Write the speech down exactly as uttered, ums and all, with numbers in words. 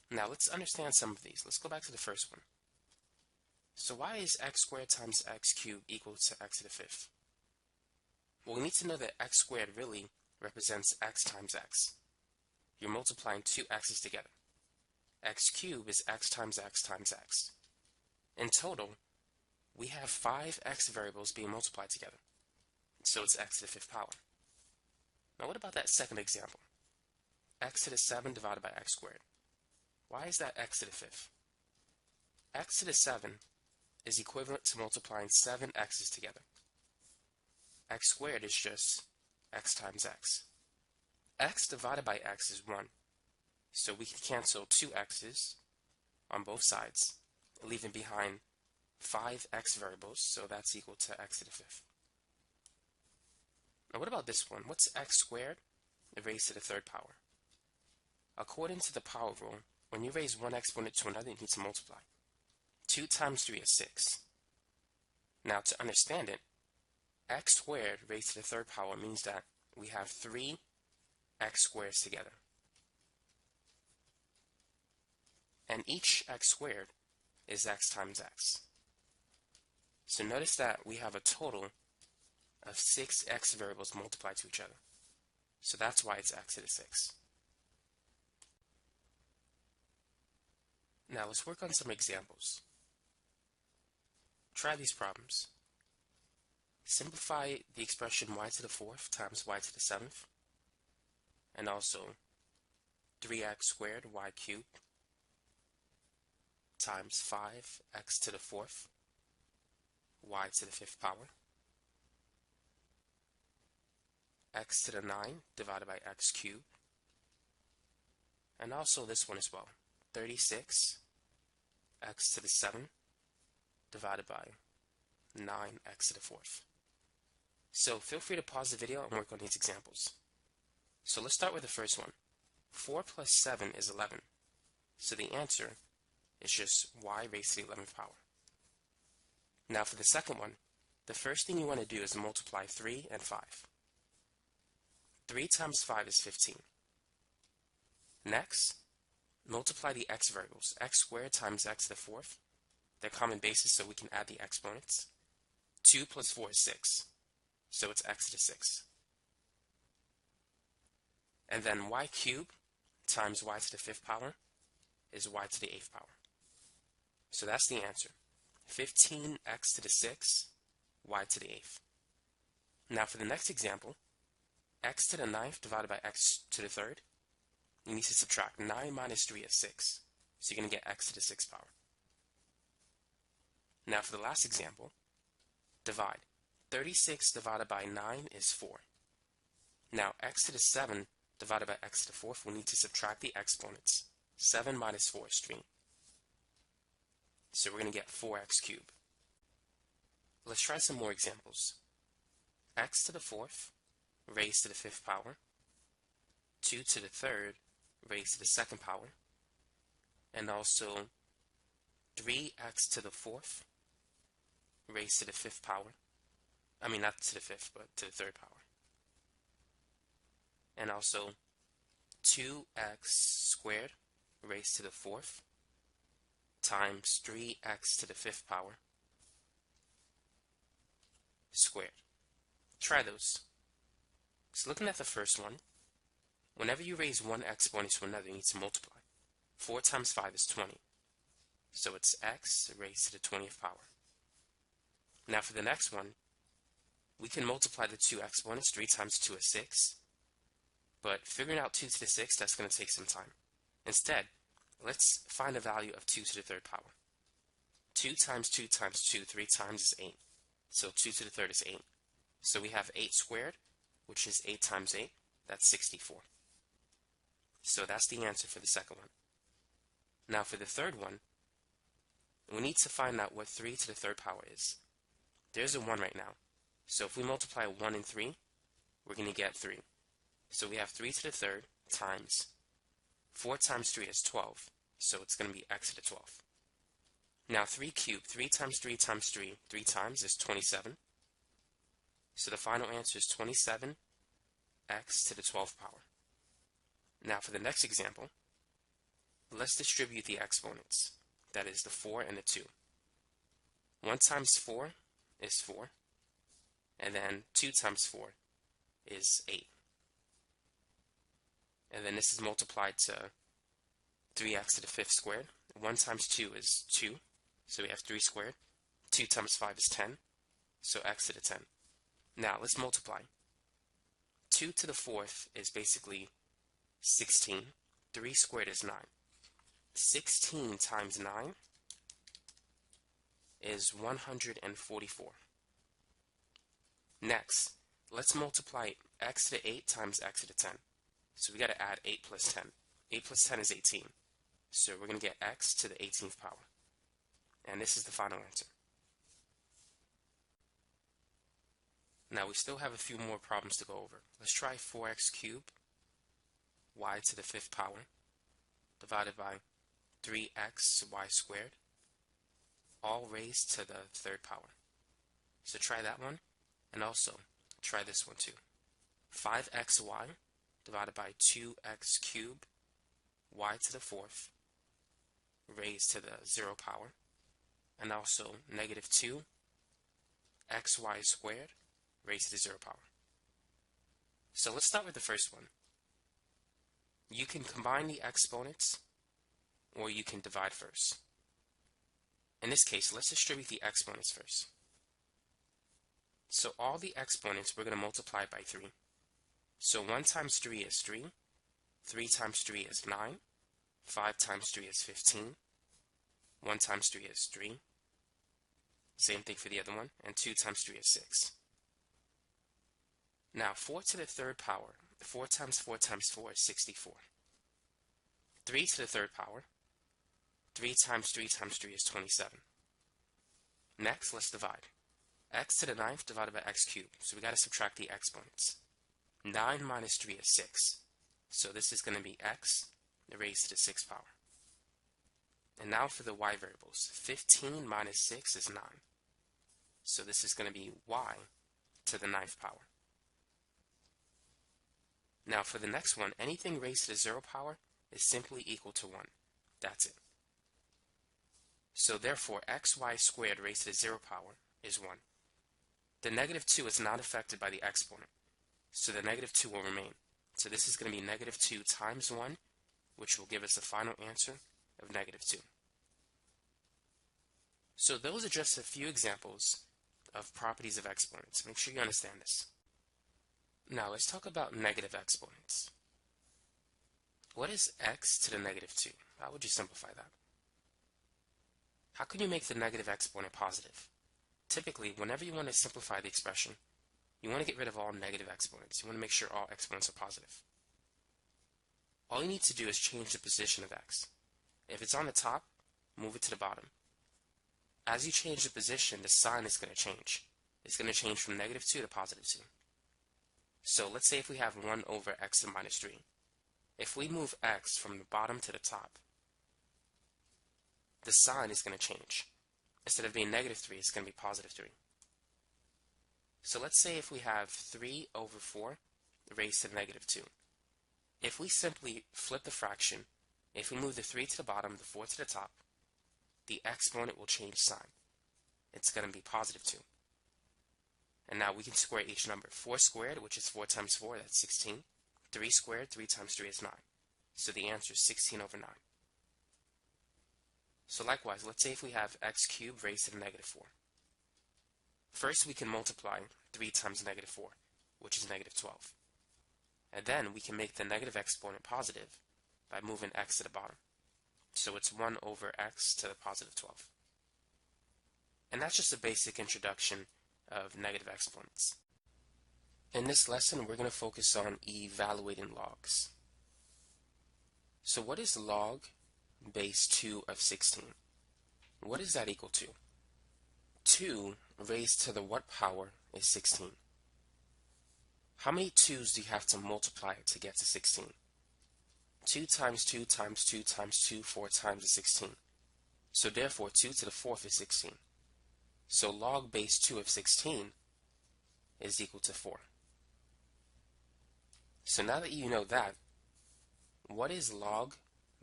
Now let's understand some of these. Let's go back to the first one. So why is x squared times x cubed equal to x to the fifth? Well, we need to know that x squared really represents x times x. You're multiplying two x's together. X cubed is x times x times x. In total, we have five x variables being multiplied together. So it's x to the fifth power. Now what about that second example? X to the seven divided by x squared. Why is that x to the fifth? X to the seven is equivalent to multiplying seven x's together. X squared is just x times x. X divided by x is one. So we can cancel two x's on both sides, leaving behind five x variables, so that's equal to x to the fifth. Now what about this one? What's x squared raised to the third power? According to the power rule, when you raise one exponent to another, you need to multiply. two times three is six. Now to understand it, x squared raised to the third power means that we have three x squares together. And each x squared is x times x. So notice that we have a total of six x variables multiplied to each other. So that's why it's x to the sixth. Now let's work on some examples. Try these problems. Simplify the expression y to the fourth times y to the seventh, and also three x squared y cubed times five x to the fourth y to the fifth power, x to the nine divided by x cubed, and also this one as well, thirty-six x to the seven divided by nine x to the fourth. So feel free to pause the video and work on these examples. So let's start with the first one. four plus seven is eleven. So the answer is just y raised to the eleventh power. Now for the second one, the first thing you want to do is multiply three and five. three times five is fifteen. Next, multiply the x variables. X squared times x to the fourth. They're common bases, so we can add the exponents. two plus four is six. So it's x to the sixth. And then y cubed times y to the fifth power is y to the eighth power. So that's the answer. fifteen x to the sixth, y to the eighth. Now for the next example, x to the ninth divided by x to the third, you need to subtract. nine minus three is six. So you're going to get x to the sixth power. Now for the last example, divide. thirty-six divided by nine is four. Now x to the seven divided by x to the fourth, we need to subtract the exponents. seven minus four is three. So we're going to get four x cubed. Let's try some more examples. X to the fourth raised to the fifth power, two to the third raised to the second power, and also three x to the fourth raised to the fifth power. I mean, not to the fifth, but to the third power. And also two x squared raised to the fourth times three x to the fifth power squared. Try those. So looking at the first one, whenever you raise one exponent to another, you need to multiply. four times five is twenty. So it's x raised to the twentieth power. Now for the next one, we can multiply the two exponents. three times two is six. But figuring out two to the sixth, that's going to take some time. Instead, let's find the value of two to the third power. two times two times two, three times is eight. So two to the third is eight. So we have eight squared, which is eight times eight. That's sixty-four. So that's the answer for the second one. Now for the third one, we need to find out what three to the third power is. There's a one right now. So if we multiply one and three, we're going to get three. So we have three to the third times four times three is twelve. So it's going to be x to the twelfth. Now three cubed, three times three times three, three times is twenty-seven. So the final answer is twenty-seven x to the twelfth power. Now for the next example, let's distribute the exponents. That is the four and the two. one times four is four, and then two times four is eight. And then this is multiplied to three x to the fifth squared. one times two is two, so we have three squared. two times five is ten, so x to the ten. Now let's multiply. two to the fourth is basically sixteen. three squared is nine. sixteen times nine is one hundred forty-four. Next, let's multiply x to the eight times x to the ten. So we got to add eight plus ten. eight plus ten is eighteen. So we're going to get x to the eighteenth power. And this is the final answer. Now we still have a few more problems to go over. Let's try four x cubed y to the fifth power divided by three x y squared, all raised to the third power. So try that one, and also try this one too. five x y divided by two x cubed y to the fourth raised to the zero power, and also negative two xy squared raised to the zero power. So let's start with the first one. You can combine the exponents, or you can divide first. In this case, let's distribute the exponents first. So all the exponents we're going to multiply by three. So one times three is three, three times three is nine, five times three is fifteen, one times three is three, same thing for the other one, and two times three is six. Now four to the third power, four times four times four is sixty-four. three to the third power, three times three times three is twenty-seven. Next, let's divide. X to the ninth divided by x cubed, so we got to subtract the exponents. nine minus three is six, so this is going to be x raised to the sixth power. And now for the y variables. fifteen minus six is nine, so this is going to be y to the ninth power. Now for the next one, anything raised to the zero power is simply equal to one. That's it. So therefore, xy squared raised to the zero power is one. The negative two is not affected by the exponent, so the negative two will remain. So this is going to be negative two times one, which will give us the final answer of negative two. So those are just a few examples of properties of exponents. Make sure you understand this. Now let's talk about negative exponents. What is x to the negative two? How would you simplify that? How can you make the negative exponent positive? Typically, whenever you want to simplify the expression, you want to get rid of all negative exponents. You want to make sure all exponents are positive. All you need to do is change the position of x. If it's on the top, move it to the bottom. As you change the position, the sign is going to change. It's going to change from negative two to positive two. So let's say if we have one over x to the minus three. If we move x from the bottom to the top, the sign is going to change. Instead of being negative three, it's going to be positive three. So let's say if we have three over four raised to negative two. If we simply flip the fraction, if we move the three to the bottom, the four to the top, the exponent will change sign. It's going to be positive two. And now we can square each number. four squared, which is four times four, that's sixteen. three squared, three times three is nine. So the answer is sixteen over nine. So likewise, let's say if we have x cubed raised to the negative four. First we can multiply three times negative four, which is negative twelve. And then we can make the negative exponent positive by moving x to the bottom. So it's one over x to the positive twelve. And that's just a basic introduction of negative exponents. In this lesson, we're going to focus on evaluating logs. So what is log base two of sixteen? What is that equal to? two raised to the what power is sixteen? How many twos do you have to multiply to get to sixteen? two times two times two times two, four times is sixteen. So therefore, two to the fourth is sixteen. So log base two of sixteen is equal to four. So now that you know that, what is log